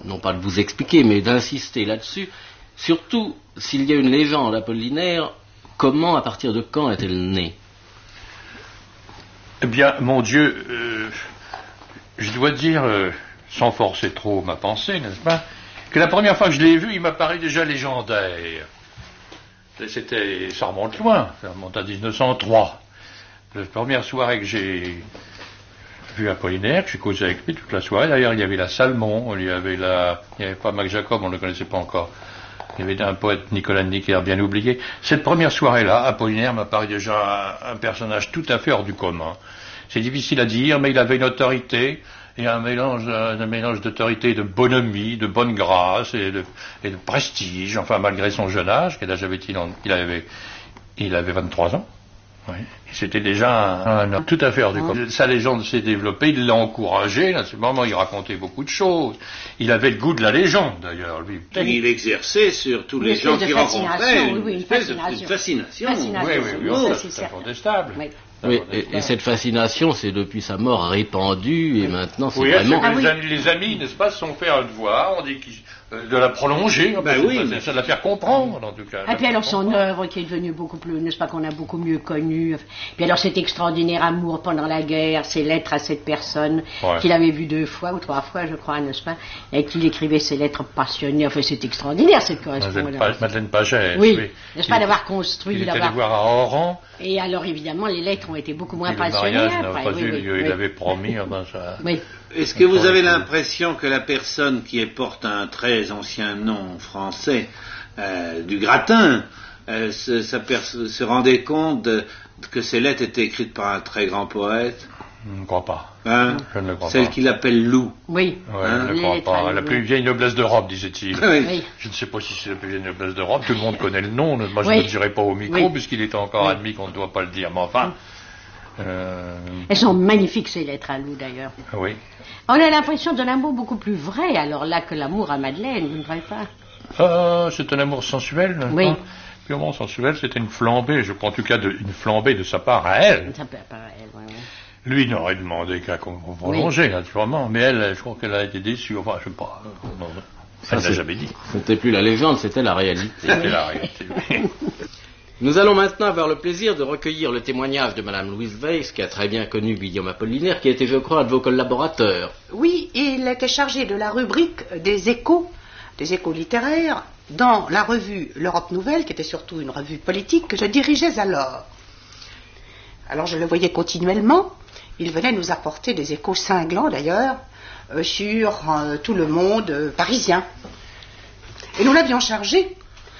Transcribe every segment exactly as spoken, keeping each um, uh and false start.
non pas de vous expliquer, mais d'insister là-dessus. Surtout, s'il y a une légende apollinaire, comment, à partir de quand est-elle née? Eh bien, mon Dieu, euh, je dois dire, euh, sans forcer trop ma pensée, n'est-ce pas, que la première fois que je l'ai vu, il m'a paru déjà légendaire. C'était, ça remonte loin, ça remonte à dix-neuf cent trois. La première soirée que j'ai vu Apollinaire, que j'ai causé avec lui toute la soirée, d'ailleurs il y avait la Salmon, il y avait la, il n'y avait pas Mac Jacob, on ne le connaissait pas encore. Il y avait un poète, Nicolas de Nicker, bien oublié. Cette première soirée-là, Apollinaire m'a paru déjà un, un personnage tout à fait hors du commun. C'est difficile à dire, mais il avait une autorité, et un mélange, un mélange d'autorité et de bonhomie, de bonne grâce et de, et de prestige, enfin malgré son jeune âge. Quel âge avait-il? Il avait, il avait vingt-trois ans. Oui. C'était déjà un, un homme tout à fait hors du commun. Sa légende s'est développée, il l'a encouragé, là, à ce moment il racontait beaucoup de choses. Il avait le goût de la légende d'ailleurs, lui. Et il exerçait sur tous les gens qu'il rencontrait une, oui, une espèce fascination. de une fascination. fascination. Oui, oui, oui, oui, ça, c'est c'est certain. incontestable. Oui. Oui, et, et cette fascination, c'est depuis sa mort répandue, et maintenant c'est Oui, vraiment... c'est que Ah, les, oui. amis, les amis, n'est-ce pas, se sont fait un devoir, on dit qu'ils, euh, de la prolonger, Ben c'est oui, pas- mais- ça de la faire comprendre, en tout cas. Et puis alors son œuvre qui est devenue beaucoup plus, n'est-ce pas, qu'on a beaucoup mieux connue. Puis alors cet extraordinaire amour pendant la guerre, ses lettres à cette personne Ouais. qu'il avait vue deux fois ou trois fois, je crois, n'est-ce pas, et qu'il écrivait ses lettres passionnées. Enfin, c'est extraordinaire cette Madeleine, correspondance. Pa- Madeleine Pagès, Oui, oui. n'est-ce Il pas, était- d'avoir construit, Il était allé d'avoir... voir à Oran, Et alors évidemment, les lettres ont été beaucoup moins puis le passionnées. mariage n'a après, pas oui, eu oui, lieu, oui. il avait promis, enfin ça... Oui. Est-ce que vous avez l'impression que la personne qui porte un très ancien nom français, euh, du gratin, euh, se, s'aperce- se rendait compte de- que ces lettres étaient écrites par un très grand poète, Je ne crois pas. hein, Je ne le crois celle pas. qu'il appelle Lou? Oui. Ouais, Hein, je ne les crois lettres pas. à La lui, plus oui. vieille noblesse d'Europe, disait-il. Oui. Oui. Je ne sais pas si c'est la plus vieille noblesse d'Europe. Tout le monde connaît le nom. Moi, je Oui. ne le dirai pas au micro, Oui. puisqu'il est encore Oui. admis qu'on ne doit pas le dire. Mais enfin, euh, Elles sont magnifiques ces lettres à Lou d'ailleurs. oui. On a l'impression d'un amour beaucoup plus vrai alors là que l'amour à Madeleine, vous ne croyez pas? Ah, c'est un amour sensuel, n'est-ce Oui. pas? Purement sensuel, c'était une flambée, je crois en tout cas de, une flambée de sa part à elle. Ça peut apparaître, elle, ouais, ouais. Lui n'aurait demandé qu'à qu'on qu'on prolongeait, naturellement, mais elle, je crois qu'elle a été déçue, enfin, je sais pas, non, non, elle Ça, n'a c'est- jamais dit. C'était plus la légende, c'était la réalité. C'était la réalité. Nous allons maintenant avoir le plaisir de recueillir le témoignage de Madame Louise Weiss, qui a très bien connu Guillaume Apollinaire, qui était, je crois, un de vos collaborateurs. Oui, il était chargé de la rubrique des échos, des échos littéraires, dans la revue L'Europe Nouvelle, qui était surtout une revue politique, que je dirigeais alors. Alors je le voyais continuellement, il venait nous apporter des échos cinglants d'ailleurs, euh, sur euh, tout le monde euh, parisien. Et nous l'avions chargé,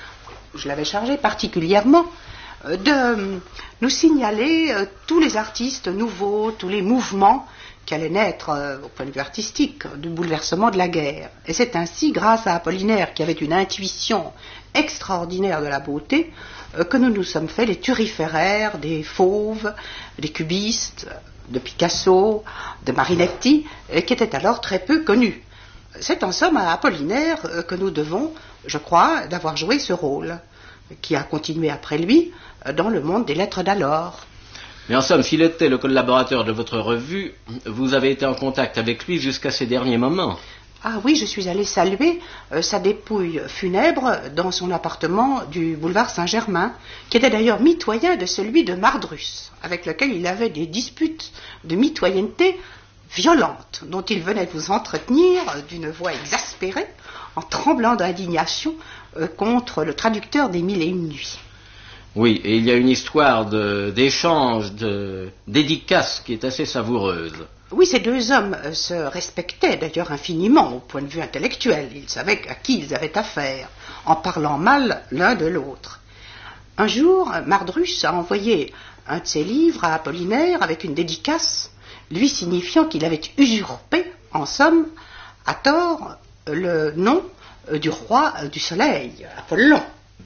je l'avais chargé particulièrement, euh, de euh, nous signaler euh, tous les artistes nouveaux, tous les mouvements qui allaient naître euh, au point de vue artistique du bouleversement de la guerre. Et c'est ainsi, grâce à Apollinaire, qui avait une intuition extraordinaire de la beauté, euh, que nous nous sommes fait les turiféraires des fauves, des cubistes, de Picasso, de Marinetti, euh, qui étaient alors très peu connus. C'est en somme à Apollinaire euh, que nous devons, je crois, d'avoir joué ce rôle, qui a continué après lui euh, dans le monde des lettres d'alors. Mais en somme, s'il était le collaborateur de votre revue, vous avez été en contact avec lui jusqu'à ces derniers moments. Ah oui, je suis allée saluer euh, sa dépouille funèbre dans son appartement du boulevard Saint-Germain, qui était d'ailleurs mitoyen de celui de Mardrus, avec lequel il avait des disputes de mitoyenneté violentes, dont il venait vous entretenir euh, d'une voix exaspérée, en tremblant d'indignation euh, contre le traducteur des Mille et Une Nuits. Oui, et il y a une histoire de- d'échange, de, dédicace qui est assez savoureuse. Oui, ces deux hommes euh, se respectaient d'ailleurs infiniment au point de vue intellectuel. Ils savaient à qui ils avaient affaire, en parlant mal l'un de l'autre. Un jour, Mardrus a envoyé un de ses livres à Apollinaire avec une dédicace, lui signifiant qu'il avait usurpé, en somme, à tort, le nom euh, du roi euh, du soleil, Apollon.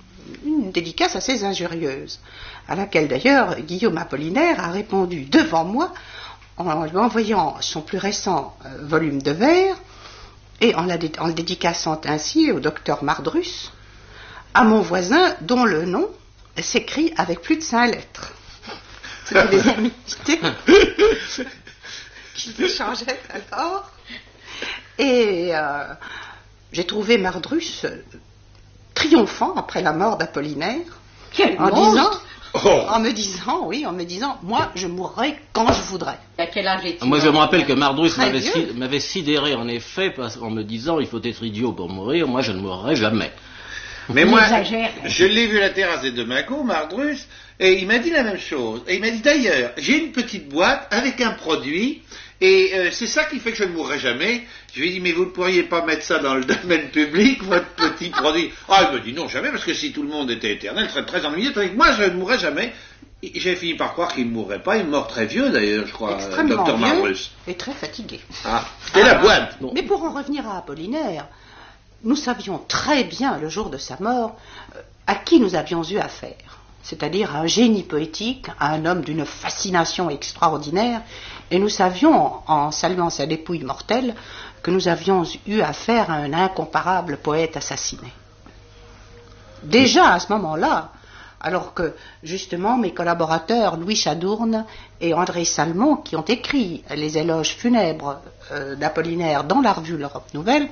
Une dédicace assez injurieuse, à laquelle d'ailleurs Guillaume Apollinaire a répondu devant moi en lui envoyant son plus récent euh, volume de vers et en, la dé- en le dédicaçant ainsi au docteur Mardrus, à mon voisin dont le nom s'écrit avec plus de cinq lettres. C'était des amitiés qui s'échangeaient alors. Et euh, j'ai trouvé Mardrus euh, triomphant après la mort d'Apollinaire, Quel en monstre! disant, Oh. en me disant, oui, en me disant, moi, je mourrai quand je voudrais. À quel âge est-il? Moi, je me rappelle que Mardrus Très m'avait vieux. si- m'avait sidéré, en effet, parce- en me disant, il faut être idiot pour mourir, moi, je ne mourrai jamais. Mais Il moi, exagère. je l'ai vu à la terrasse des Demacos, Mardrus, et il m'a dit la même chose. Et il m'a dit d'ailleurs, j'ai une petite boîte avec un produit, et euh, c'est ça qui fait que je ne mourrai jamais. Je lui ai dit, mais vous ne pourriez pas mettre ça dans le domaine public, votre petit produit? Ah, il me dit non, jamais, parce que si tout le monde était éternel, ce serait très ennuyeux, tandis que moi, je ne mourrai jamais. Et j'ai fini par croire qu'il ne mourrait pas, il est mort très vieux d'ailleurs, je crois, Extrêmement docteur vieux Mardrus. et très fatigué. Ah, et la boîte. Bon. Mais pour en revenir à Apollinaire, nous savions très bien, le jour de sa mort, euh, à qui nous avions eu affaire. C'est-à-dire à un génie poétique, à un homme d'une fascination extraordinaire, et nous savions, en, en saluant sa dépouille mortelle, que nous avions eu affaire à un incomparable poète assassiné. Déjà à ce moment-là, alors que justement mes collaborateurs Louis Chadourne et André Salmon, qui ont écrit les éloges funèbres euh, d'Apollinaire dans la revue L'Europe Nouvelle,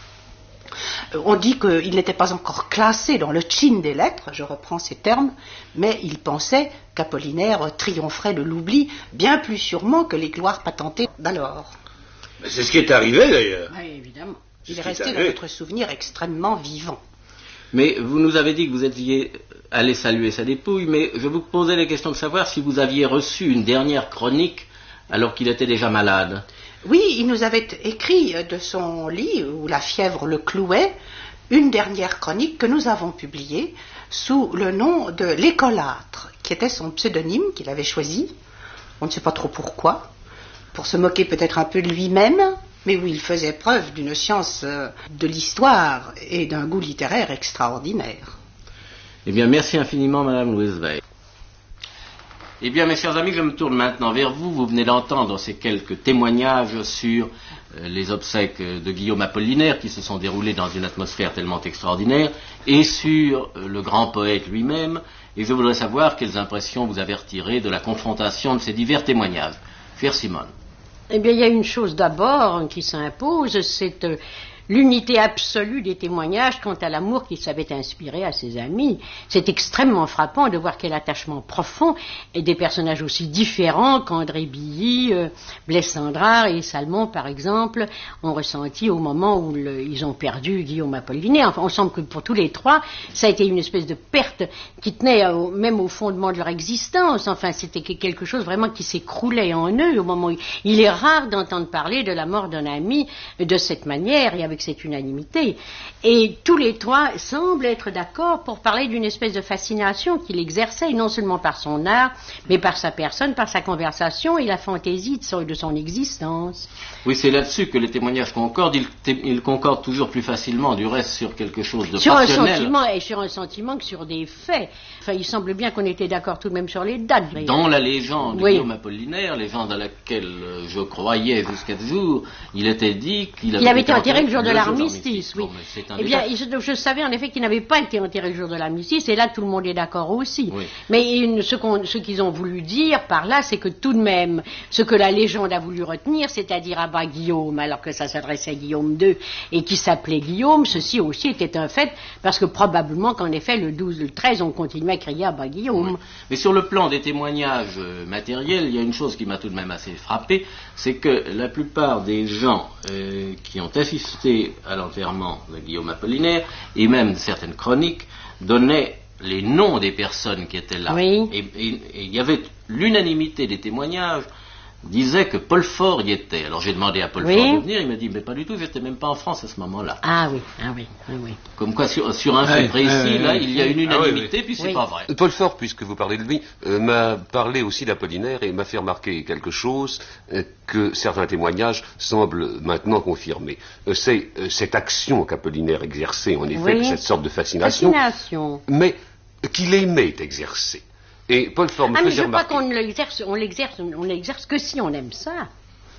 euh, ont dit qu'il n'était pas encore classé dans le tchin des lettres, je reprends ces termes, mais ils pensaient qu'Apollinaire triompherait de l'oubli bien plus sûrement que les gloires patentées d'alors. Mais c'est ce qui est arrivé d'ailleurs. Oui, évidemment. Il C'est est resté tout à dans fait. notre souvenir extrêmement vivant. Mais vous nous avez dit que vous étiez allé saluer sa dépouille, mais je vous posais la question de savoir si vous aviez reçu une dernière chronique alors qu'il était déjà malade. Oui, il nous avait écrit de son lit, où la fièvre le clouait, une dernière chronique que nous avons publiée sous le nom de L'Écolâtre, qui était son pseudonyme qu'il avait choisi, on ne sait pas trop pourquoi, pour se moquer peut-être un peu de lui-même, mais où il faisait preuve d'une science euh, de l'histoire et d'un goût littéraire extraordinaire. Eh bien, merci infiniment, Madame Louise Weil. Eh bien, mes chers amis, je me tourne maintenant vers vous. Vous venez d'entendre ces quelques témoignages sur euh, les obsèques de Guillaume Apollinaire qui se sont déroulés dans une atmosphère tellement extraordinaire et sur euh, le grand poète lui-même. Et je voudrais savoir quelles impressions vous avez retirées de la confrontation de ces divers témoignages. Chère Simone. Eh bien, il y a une chose d'abord qui s'impose, c'est euh, l'unité absolue des témoignages quant à l'amour qu'il savait inspirer à ses amis. C'est extrêmement frappant de voir quel attachement profond et des personnages aussi différents qu'André Billy, euh, Blaise Cendrars et Salmon, par exemple, ont ressenti au moment où le, ils ont perdu Guillaume Apollinaire. Enfin, on semble que pour tous les trois, ça a été une espèce de perte qui tenait au, même au fondement de leur existence. Enfin, c'était quelque chose vraiment qui s'écroulait en eux au moment où il est rare d'entendre parler de la mort d'un ami de cette manière et avec cette unanimité. Et tous les trois semblent être d'accord pour parler d'une espèce de fascination qu'il exerçait, non seulement par son art, mais par sa personne, par sa conversation et la fantaisie de son, de son existence. Oui, c'est là-dessus que les témoignages concordent. Ils, té- ils concordent toujours plus facilement, du reste, sur quelque chose de Sur un passionnel. sentiment, et sur un sentiment que sur des faits. Enfin, il semble bien qu'on était d'accord tout de même sur les dates. Dans la légende de Oui. Guillaume Apollinaire, légende à laquelle euh, je croyais jusqu'à ce jour, il était dit qu'il avait, Il avait été enterré le jour de l'armistice, l'armistice. oui. Bon, mais c'est un Eh bien, détail. je, je savais en effet qu'il n'avait pas été enterré le jour de l'armistice, et là tout le monde est d'accord aussi. Oui. Mais une- ce, qu'on- ce qu'ils ont voulu dire par là, c'est que tout de même, ce que la légende a voulu retenir, c'est-à-dire à bas Guillaume, alors que ça s'adressait à Guillaume deux, et qui s'appelait Guillaume, ceci aussi était un fait, parce que probablement qu'en effet, le douze, le treize, on continuait à crier à bas Guillaume. Oui. Mais sur le plan des témoignages euh, matériels, il y a une chose qui m'a tout de même assez frappé, c'est que la plupart des gens euh, qui ont assisté à l'enterrement de Guillaume Apollinaire, et même certaines chroniques, donnaient les noms des personnes qui étaient là. Oui. Et, et- et il y avait l'unanimité des témoignages disait que Paul Fort y était. Alors j'ai demandé à Paul Oui. Fort de venir, il m'a dit mais pas du tout, j'étais même pas en France à ce moment-là. Ah oui, ah oui, ah oui. Comme quoi sur, sur un fait Ouais, précis, ouais, là, ouais. il y a une Ah oui, unanimité, oui. puis c'est Oui. pas vrai. Paul Fort, puisque vous parlez de lui, euh, m'a parlé aussi d'Apollinaire et m'a fait remarquer quelque chose euh, que certains témoignages semblent maintenant confirmer. Euh, c'est euh, cette action qu'Apollinaire exerçait, en effet, Oui. cette sorte de fascination, Fascination. mais qu'il aimait exercer. Et Paul Fort me Ah, mais faisait je crois remarquer... qu'on ne l'exerce, on l'exerce, on l'exerce que si on aime ça.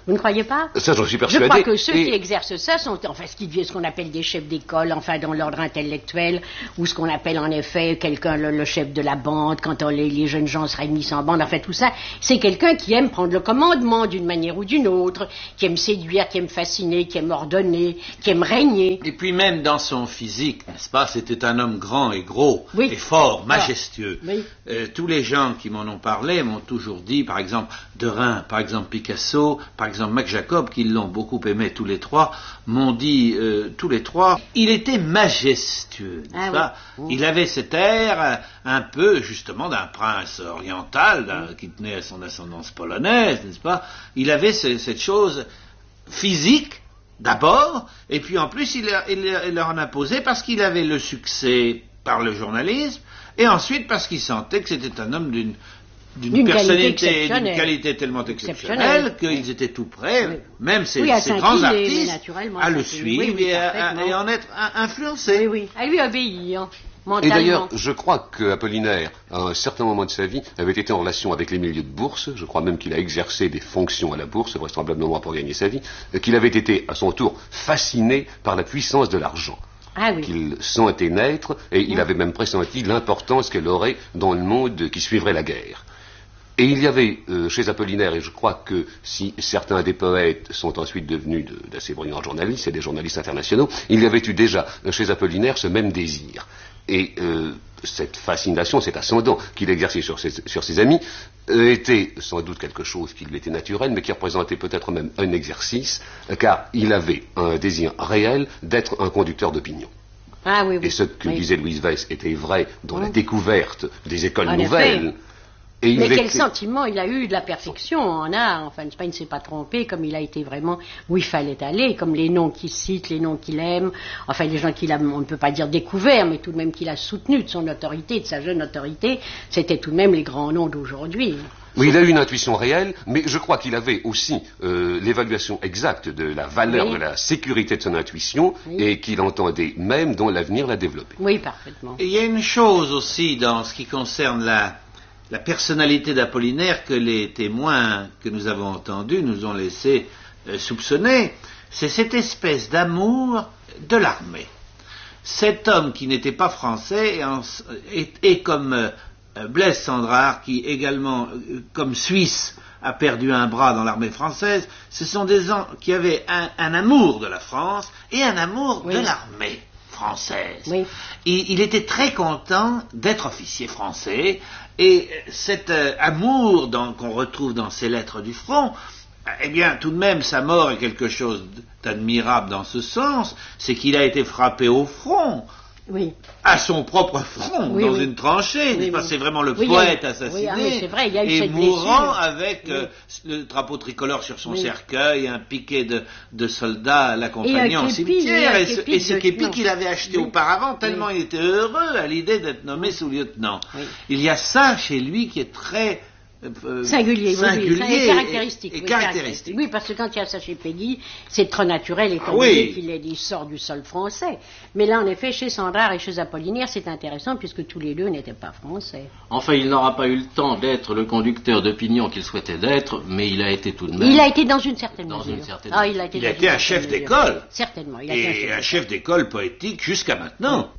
Vous ne croyez pas? Ça, j'en suis persuadé. Je crois que ceux et... qui exercent ça sont, enfin, ce, qui, ce qu'on appelle des chefs d'école, enfin, dans l'ordre intellectuel, ou ce qu'on appelle, en effet, quelqu'un, le, le chef de la bande, quand on, les, les jeunes gens se réunissent en bande, enfin, tout ça, c'est quelqu'un qui aime prendre le commandement d'une manière ou d'une autre, qui aime séduire, qui aime fasciner, qui aime ordonner, qui aime régner. Et puis même dans son physique, n'est-ce pas, c'était un homme grand et gros, oui. et fort, majestueux. Ah, oui. Euh, tous les gens qui m'en ont parlé m'ont toujours dit, par exemple, Derain, par exemple Picasso, par exemple Mac Jacob, qui l'ont beaucoup aimé tous les trois, m'ont dit euh, tous les trois, il était majestueux, n'est-ce ah, pas oui. Il avait cet air un peu, justement, d'un prince oriental, d'un, oui. qui tenait à son ascendance polonaise, n'est-ce pas? Il avait ce, cette chose physique, d'abord, et puis en plus il, il, il leur en a posé parce qu'il avait le succès par le journalisme, et ensuite parce qu'il sentait que c'était un homme d'une, d'une, d'une personnalité, d'une qualité tellement exceptionnelle qu'ils oui. étaient tout prêts, oui. même ces, oui, ces grands artistes, naturellement, à le suivre oui, oui, et, à, et en être influencés. Oui, oui, à lui obéir. Et d'ailleurs, je crois qu'Apollinaire, à un certain moment de sa vie, avait été en relation avec les milieux de bourse. Je crois même qu'il a exercé des fonctions à la bourse, vraisemblablement pour gagner sa vie, qu'il avait été, à son tour, fasciné par la puissance de l'argent. Ah oui. Qu'il sentait naître, et il avait même pressenti l'importance qu'elle aurait dans le monde qui suivrait la guerre. Et il y avait euh, chez Apollinaire, et je crois que si certains des poètes sont ensuite devenus de, d'assez brillants journalistes, et des journalistes internationaux, il y avait eu déjà chez Apollinaire ce même désir. Et euh, cette fascination, cet ascendant qu'il exerçait sur ses, sur ses amis, euh, était sans doute quelque chose qui lui était naturel, mais qui représentait peut-être même un exercice, car il avait un désir réel d'être un conducteur d'opinion. Ah, oui, oui. Et ce que oui. disait Louise Weiss était vrai dans oui. la oui. découverte des écoles en nouvelles. Effet. Et mais quel était... sentiment il a eu de la perfection en art, enfin, il ne s'est pas trompé, comme il a été vraiment où il fallait aller, comme les noms qu'il cite, les noms qu'il aime, enfin les gens qu'il a, on ne peut pas dire découvert, mais tout de même qu'il a soutenu de son autorité, de sa jeune autorité, c'était tout de même les grands noms d'aujourd'hui. Oui, il a eu une intuition réelle, mais je crois qu'il avait aussi euh, l'évaluation exacte de la valeur, oui. de la sécurité de son intuition, oui. et qu'il entendait même dans l'avenir la développer. Oui, parfaitement. Et il y a une chose aussi dans ce qui concerne la... La personnalité d'Apollinaire que les témoins que nous avons entendus nous ont laissé euh, soupçonner, c'est cette espèce d'amour de l'armée. Cet homme qui n'était pas français et, en, et, et comme euh, Blaise Cendrars, qui également, euh, comme Suisse, a perdu un bras dans l'armée française, ce sont des gens qui avaient un, un amour de la France et un amour oui. de l'armée française. Oui. Il, il était très content d'être officier français. Et cet euh, amour dans, qu'on retrouve dans ces lettres du front, eh bien, tout de même, sa mort est quelque chose d'admirable dans ce sens, c'est qu'il a été frappé au front, oui. à son propre front, oui, dans oui. une tranchée, oui, oui. c'est vraiment le oui, poète a... assassiné, oui, ah, mais c'est vrai, il y a eu et cette mourant blessure. avec oui. euh, le drapeau tricolore sur son oui. cercueil, un piquet de, de soldats l'accompagnant au cimetière, et, et ce, et ce képi qu'il avait acheté oui. auparavant, tellement oui. il était heureux à l'idée d'être nommé oui. sous-lieutenant. Oui. Il y a ça chez lui qui est très... Euh, singulier, singulier oui, et caractéristique. Et, et oui, caractéristique. Oui, parce que quand il y a ça chez Peggy, c'est trop naturel, étant ah, oui. donné qu'il est, il sort du sol français. Mais là, en effet, chez Cendrars et chez Apollinaire, c'est intéressant, puisque tous les deux n'étaient pas français. Enfin, il n'aura pas eu le temps d'être le conducteur d'opinion qu'il souhaitait d'être, mais il a été tout de même... Il a été dans une certaine dans mesure. Une certaine ah, il a été, il a été un chef mesure. d'école. Certainement. Il a et été un chef, un chef d'école poétique jusqu'à maintenant.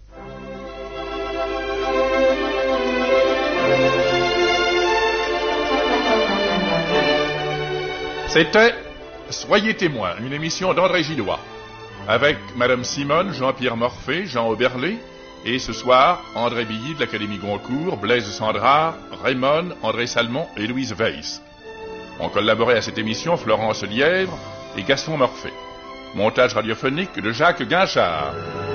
C'était Soyez témoins, une émission d'André Gillois, avec Madame Simone, Jean-Pierre Morphée, Jean Oberlé, et ce soir, André Billy de l'Académie Goncourt, Blaise Cendrars, Raymond, André Salmon et Louise Weiss. Ont collaboré à cette émission Florence Lièvre et Gaston Morphée. Montage radiophonique de Jacques Guinchard.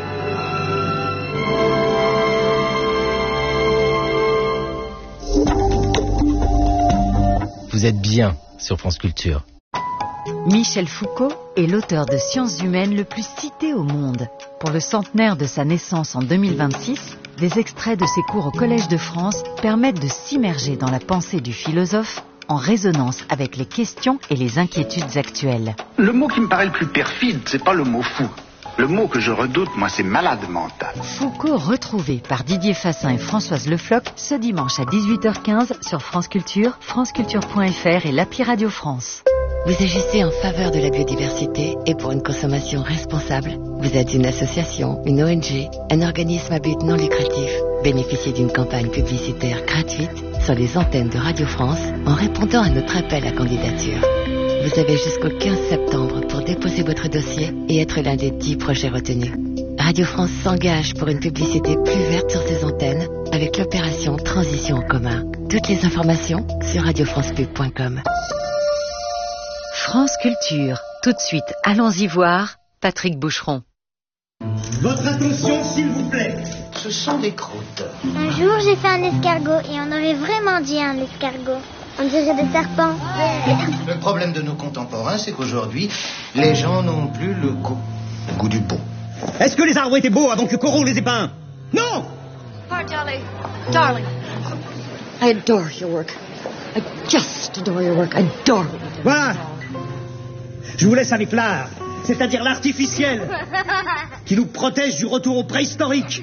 Vous êtes bien sur France Culture. Michel Foucault est l'auteur de sciences humaines le plus cité au monde. Pour le centenaire de sa naissance en deux mille vingt-six, des extraits de ses cours au Collège de France permettent de s'immerger dans la pensée du philosophe en résonance avec les questions et les inquiétudes actuelles. Le mot qui me paraît le plus perfide, c'est pas le mot fou. Le mot que je redoute, moi, c'est malade mental. Foucault retrouvé par Didier Fassin et Françoise Le Floch ce dimanche à dix-huit heures quinze sur France Culture, franceculture point f r et l'Appli Radio France. Vous agissez en faveur de la biodiversité et pour une consommation responsable. Vous êtes une association, une O N G, un organisme à but non lucratif. Bénéficiez d'une campagne publicitaire gratuite sur les antennes de Radio France en répondant à notre appel à candidature. Vous avez jusqu'au quinze septembre pour déposer votre dossier et être l'un des dix projets retenus. Radio France s'engage pour une publicité plus verte sur ses antennes avec l'opération Transition en commun. Toutes les informations sur radio france pub point com. France Culture. Tout de suite, allons-y voir Patrick Boucheron. Votre attention, s'il vous plaît. Ce sont des croûtes. Un jour, j'ai fait un escargot et on aurait vraiment dit un escargot. On dirait des serpents. Le problème de nos contemporains, c'est qu'aujourd'hui, les gens n'ont plus le goût, le goût du beau. Est-ce que les arbres étaient beaux avant que Corot les ait peints? Non! Oh, darling, darling, I adore your work. I just adore your work. I adore it. Voilà. Je vous laisse avec l'art, c'est-à-dire l'artificiel, qui nous protège du retour au préhistorique.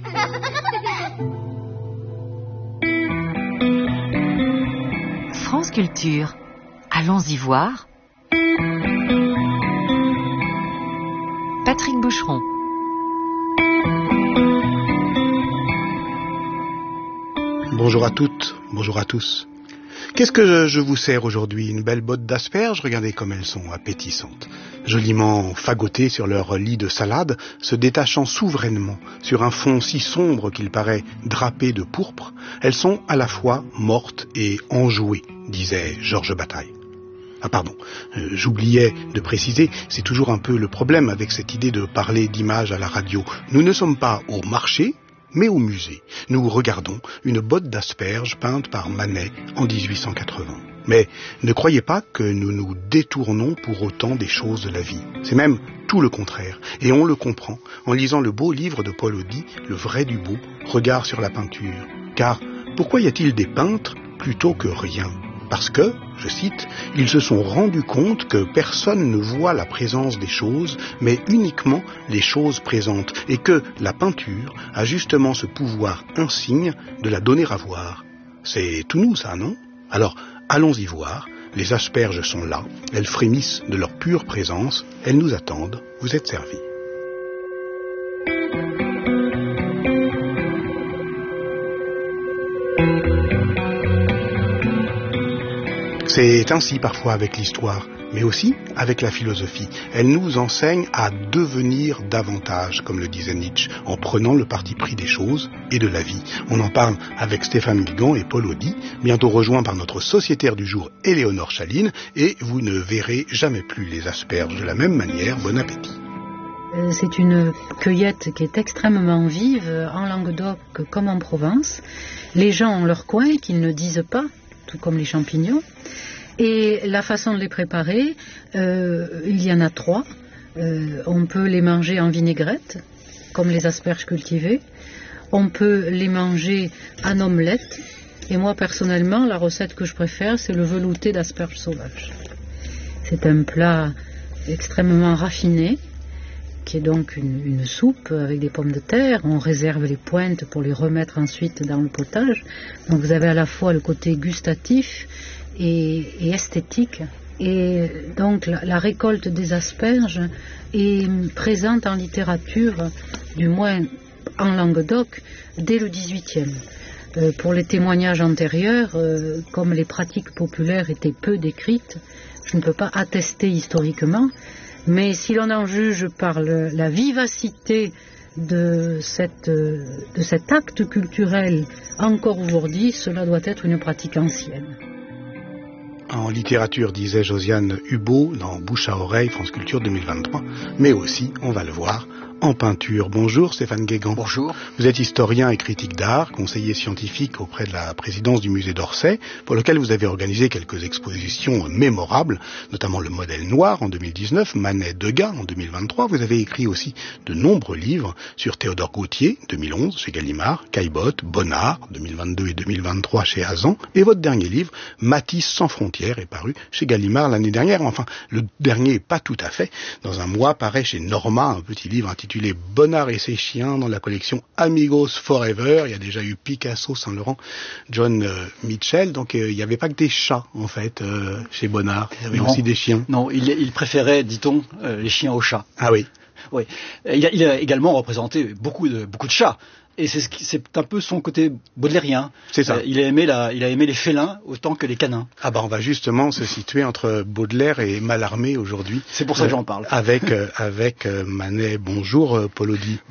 France Culture. Allons-y voir. Patrick Boucheron. Bonjour à toutes, bonjour à tous. Qu'est-ce que je, je vous sers aujourd'hui? Une belle botte d'asperges, regardez comme elles sont appétissantes. Joliment fagotées sur leur lit de salade, se détachant souverainement sur un fond si sombre qu'il paraît drapé de pourpre, elles sont à la fois mortes et enjouées, disait Georges Bataille. Ah pardon, euh, j'oubliais de préciser, c'est toujours un peu le problème avec cette idée de parler d'images à la radio. Nous ne sommes pas au marché, mais au musée. Nous regardons une botte d'asperges peinte par Manet en dix-huit cent quatre-vingts. Mais ne croyez pas que nous nous détournons pour autant des choses de la vie. C'est même tout le contraire. Et on le comprend en lisant le beau livre de Paul Audy, Le vrai du beau, Regard sur la peinture. Car pourquoi y a-t-il des peintres plutôt que rien? Parce que, je cite, ils se sont rendus compte que personne ne voit la présence des choses, mais uniquement les choses présentes, et que la peinture a justement ce pouvoir insigne de la donner à voir. C'est tout nous, ça, non? Alors, allons-y voir. Les asperges sont là, elles frémissent de leur pure présence, elles nous attendent, vous êtes servis. C'est ainsi parfois avec l'histoire, mais aussi avec la philosophie. Elle nous enseigne à devenir davantage, comme le disait Nietzsche, en prenant le parti pris des choses et de la vie. On en parle avec Stéphane Guigan et Paul Audy, bientôt rejoints par notre sociétaire du jour, Éléonore Chaline, et vous ne verrez jamais plus les asperges de la même manière. Bon appétit. C'est une cueillette qui est extrêmement vive, en Languedoc comme en Provence. Les gens ont leur coin qu'ils ne disent pas, tout comme les champignons. Et la façon de les préparer, euh, il y en a trois. Euh, on peut les manger en vinaigrette, comme les asperges cultivées. On peut les manger en omelette. Et moi, personnellement, la recette que je préfère, c'est le velouté d'asperges sauvages. C'est un plat extrêmement raffiné, qui est donc une, une soupe avec des pommes de terre. On réserve les pointes pour les remettre ensuite dans le potage. Donc vous avez à la fois le côté gustatif et, et esthétique. Et donc la, la récolte des asperges est présente en littérature, du moins en Languedoc, dès le dix-huitième. Euh, pour les témoignages antérieurs, euh, comme les pratiques populaires étaient peu décrites, je ne peux pas attester historiquement. Mais si l'on en juge par le, la vivacité de, cette, de cet acte culturel encore aujourd'hui, cela doit être une pratique ancienne. En littérature, disait Josiane Hubault dans Bouche à oreille, France Culture deux mille vingt-trois, mais aussi, on va le voir, en peinture. Bonjour Stéphane Guégan. Bonjour. Vous êtes historien et critique d'art, conseiller scientifique auprès de la présidence du musée d'Orsay, pour lequel vous avez organisé quelques expositions mémorables, notamment le modèle noir en deux mille dix-neuf, Manet Degas en deux mille vingt-trois. Vous avez écrit aussi de nombreux livres sur Théodore Gautier, deux mille onze chez Gallimard, Caillebotte, Bonnard, deux mille vingt-deux et deux mille vingt-trois chez Hazan, et votre dernier livre, Matisse sans frontières, est paru chez Gallimard l'année dernière. Enfin, le dernier pas tout à fait. Dans un mois paraît chez Norma un petit livre intitulé intitulé Bonnard et ses chiens dans la collection Amigos Forever. Il y a déjà eu Picasso, Saint-Laurent, John euh, Mitchell. Donc euh, il n'y avait pas que des chats en fait euh, chez Bonnard. Il y avait non, aussi des chiens. Non, il, il préférait, dit-on, euh, les chiens aux chats. Ah oui. Oui. Il a, il a également représenté beaucoup de beaucoup de chats. Et c'est, ce qui, c'est un peu son côté baudelairien. C'est ça. Euh, il a aimé la, il a aimé les félins autant que les canins. Ah bah on va justement se situer entre Baudelaire et Mallarmé aujourd'hui. C'est pour ça que j'en parle. Avec euh, avec euh, Manet. Bonjour euh, Paul Audy.